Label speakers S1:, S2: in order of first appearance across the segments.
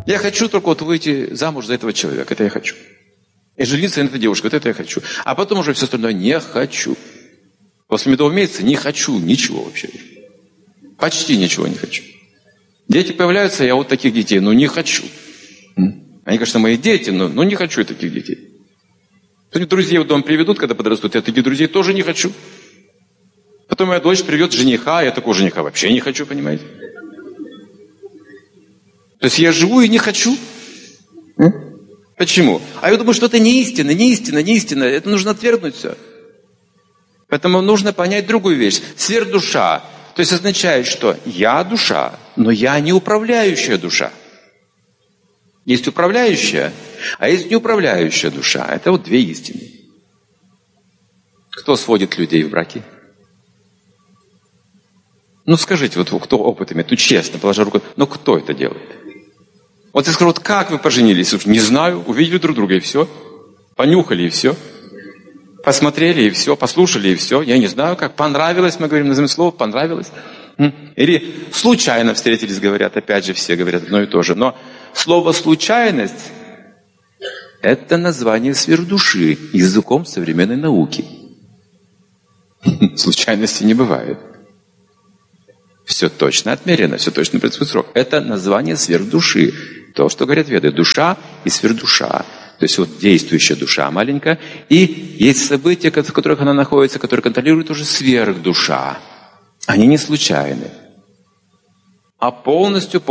S1: Я хочу только вот выйти замуж за этого человека. Это я хочу. И жениться на этой девушке. Вот это я хочу. А потом уже все остальное не хочу. После медового месяца не хочу ничего вообще. Почти ничего не хочу. Дети появляются, я вот таких детей, не хочу. Они, конечно, мои дети, но не хочу я таких детей. Друзей в дом приведут, когда подрастут, я таких друзей тоже не хочу. Потом моя дочь приведет жениха, я такого жениха вообще не хочу, понимаете? То есть я живу и не хочу. Почему? А я думаю, что это не истина, не истина, не истина. Это нужно отвергнуть все. Поэтому нужно понять другую вещь. Сверхдуша. То есть означает, что я душа, но я не управляющая душа. Есть управляющая, а есть неуправляющая душа. Это вот две истины. Кто сводит людей в браки? Скажите, вот кто опыт имеет? Честно, положа руку. Кто это делает? Вот я скажу, как вы поженились? Не знаю, увидели друг друга и все. Понюхали и все. Посмотрели и все, послушали и все. Я не знаю, как. Понравилось, мы говорим, назовем слово, понравилось. Или случайно встретились, говорят. Опять же, все говорят одно и то же. Но слово «случайность» — это название сверхдуши языком современной науки. Случайности не бывает. Все точно отмерено, все точно происходит срок. Это название сверхдуши. То, что говорят веды. Душа и сверхдуша. То есть вот действующая душа маленькая. И есть события, в которых она находится, которые контролирует уже сверхдуша. Они не случайны. А полностью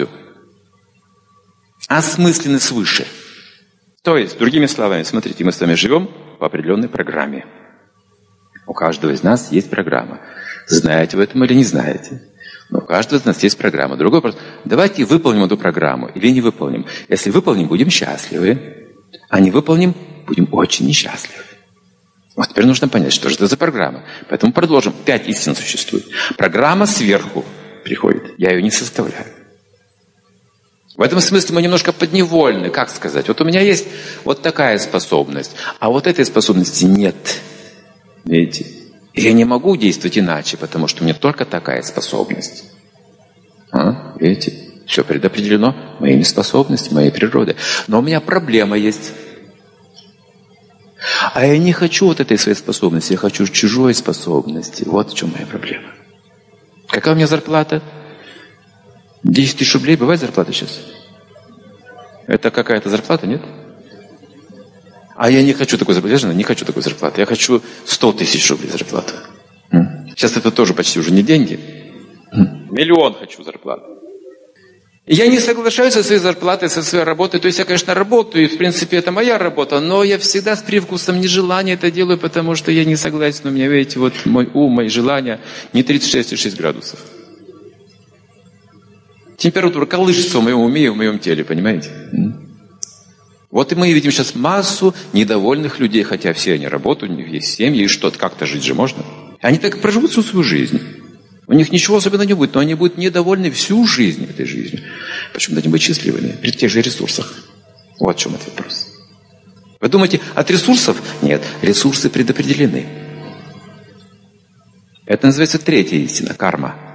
S1: осмыслены свыше. То есть, другими словами, смотрите, мы с вами живем по определенной программе. У каждого из нас есть программа. Знаете вы этом или не знаете? Но у каждого из нас есть программа. Другой вопрос. Давайте выполним эту программу или не выполним. Если выполним, будем счастливы. А не выполним, будем очень несчастливы. Вот теперь нужно понять, что же это за программа. Поэтому продолжим. 5 истин существует. Программа сверху приходит. Я ее не составляю. В этом смысле мы немножко подневольны. Как сказать? Вот у меня есть вот такая способность, а вот этой способности нет. Видите? И я не могу действовать иначе, потому что у меня только такая способность. Видите? Все предопределено моими способностями, моей природой. Но у меня проблема есть. А я не хочу вот этой своей способности, я хочу чужой способности. Вот в чем моя проблема. Какая у меня зарплата? 10 тысяч рублей. Бывает зарплата сейчас? Это какая-то зарплата, нет? А я не хочу такой зарплаты. Не хочу такой зарплаты. Я хочу 100 тысяч рублей зарплату. Сейчас это тоже почти уже не деньги. 1 миллион хочу зарплату. Я не соглашаюсь со своей зарплатой, со своей работой. То есть я, конечно, работаю, и в принципе это моя работа, но я всегда с привкусом нежелания это делаю, потому что я не согласен. У меня, видите, вот мой ум, мои желания не 36,6 градусов. Температура колышется в моем уме и в моем теле, понимаете? Вот и мы видим сейчас массу недовольных людей, хотя все они работают, у них есть семьи, и что-то как-то жить же можно. Они так проживут всю свою жизнь. У них ничего особенного не будет, но они будут недовольны всю жизнь этой жизнью. Почему-то они будут счастливыми при тех же ресурсах. Вот в чем этот вопрос. Вы думаете, от ресурсов? Нет, ресурсы предопределены. Это называется третья истина, карма.